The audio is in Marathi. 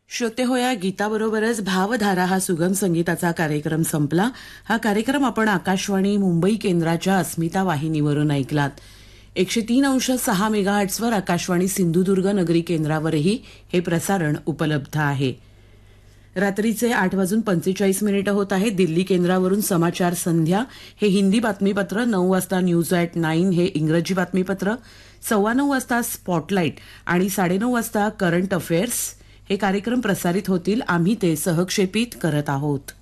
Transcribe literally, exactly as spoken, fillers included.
श्रोते हो, या गीताबरोबरच भावधारा हा सुगम संगीताचा कार्यक्रम संपला. हा कार्यक्रम आपण आकाशवाणी मुंबई केंद्राच्या अस्मिता वाहिनीवरून ऐकलात. एकशे तीन अंश सहा मेगाहर्ट्सवर आकाशवाणी सिंधुदुर्ग नगरी केंद्रावरही हे प्रसारण उपलब्ध आहे. रात्रीचे आठ वाजून पंचेचाळीस मिनिटं होत आहे. दिल्ली केंद्रावरून समाचार संध्या हे हिंदी बातमीपत्र, नऊ वाजता न्यूज ॲट नाईन हे इंग्रजी बातमीपत्र, सव्वा नऊ वाजता स्पॉटलाईट आणि साडेनऊ वाजता करंट अफेअर्स हे कार्यक्रम प्रसारित होतील. आम्ही ते सहक्षेपित करत आहोत.